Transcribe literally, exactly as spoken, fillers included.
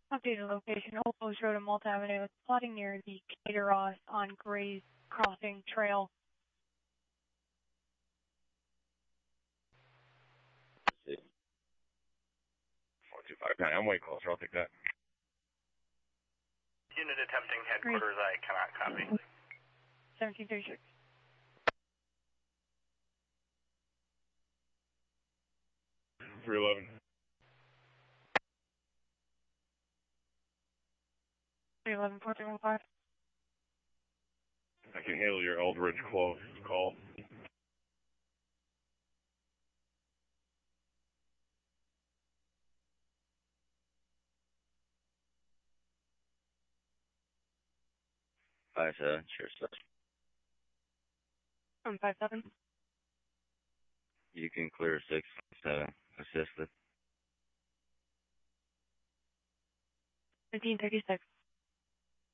Updated location, Old Post Road and Malta Avenue. It's plotting near the Cateros on Gray's Crossing Trail. four two five nine, I'm way closer, I'll take that. Unit attempting headquarters, I cannot copy. seventeen thirty-six. three eleven. three eleven, four three one five. I can handle your Eldridge close call. Five seven, sure stuff. Um, five seven. You can clear six seven. Assisted. fifteen thirty-six.